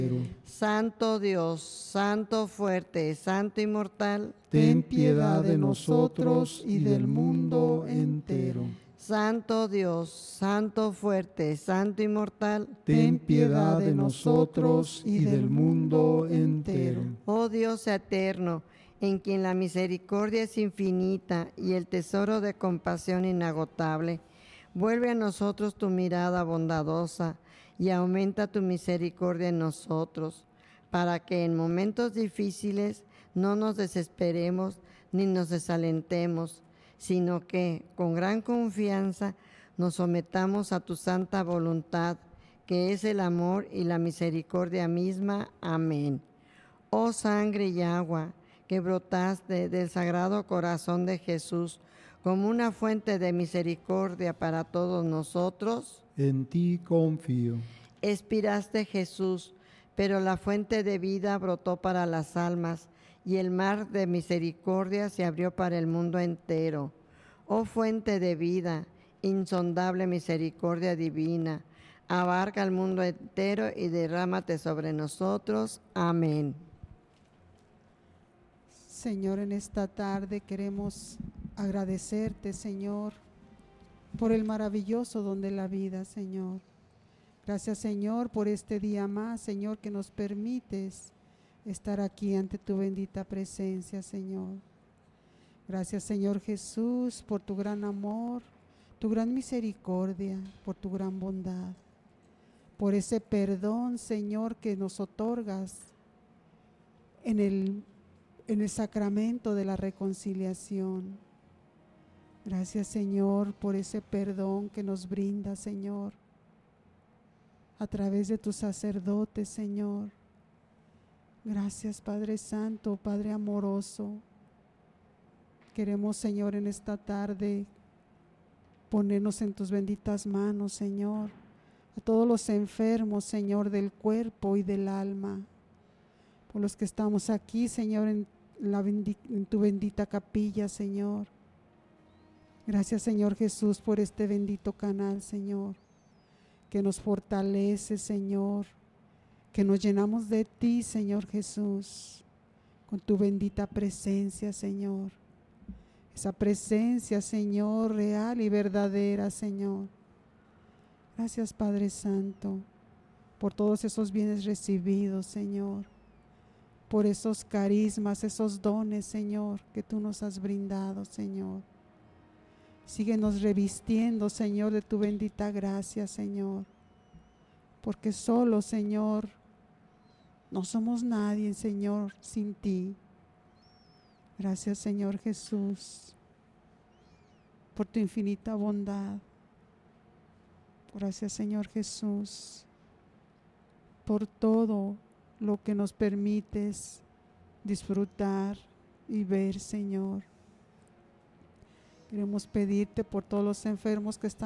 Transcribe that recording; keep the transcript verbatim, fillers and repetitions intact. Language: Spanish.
Santo Dios, Santo fuerte, Santo inmortal, ten piedad de nosotros y del mundo entero. Santo Dios, Santo fuerte, Santo inmortal, ten piedad de nosotros y del mundo entero. Oh Dios eterno, en quien la misericordia es infinita y el tesoro de compasión inagotable, vuelve a nosotros tu mirada bondadosa y aumenta tu misericordia en nosotros, para que en momentos difíciles no nos desesperemos ni nos desalentemos, sino que con gran confianza nos sometamos a tu santa voluntad, que es el amor y la misericordia misma. Amén. Oh sangre y agua que brotaste del Sagrado Corazón de Jesús como una fuente de misericordia para todos nosotros, en ti confío. Expiraste, Jesús, pero la fuente de vida brotó para las almas y el mar de misericordia se abrió para el mundo entero. Oh fuente de vida, insondable misericordia divina, abarca el mundo entero y derrámate sobre nosotros. Amén. Señor, en esta tarde queremos agradecerte, Señor, por el maravilloso don de la vida, Señor. Gracias, Señor, por este día más, Señor, que nos permites estar aquí ante tu bendita presencia, Señor. Gracias, Señor Jesús, por tu gran amor, tu gran misericordia, por tu gran bondad, por ese perdón, Señor, que nos otorgas en el, en el sacramento de la reconciliación. Gracias, Señor, por ese perdón que nos brinda, Señor, a través de tus sacerdotes, Señor. Gracias, Padre Santo, Padre amoroso. Queremos, Señor, en esta tarde ponernos en tus benditas manos, Señor, a todos los enfermos, Señor, del cuerpo y del alma, por los que estamos aquí, Señor, en, la bendi- en tu bendita capilla, Señor. Gracias, Señor Jesús, por este bendito canal, Señor, que nos fortalece, Señor, que nos llenamos de ti, Señor Jesús, con tu bendita presencia, Señor. Esa presencia, Señor, real y verdadera, Señor. Gracias, Padre Santo, por todos esos bienes recibidos, Señor, por esos carismas, esos dones, Señor, que tú nos has brindado, Señor. Síguenos revistiendo, Señor, de tu bendita gracia, Señor, porque solo, Señor, no somos nadie, Señor, sin ti. Gracias, Señor Jesús, por tu infinita bondad. Gracias, Señor Jesús, por todo lo que nos permites disfrutar y ver, Señor. Queremos pedirte por todos los enfermos que están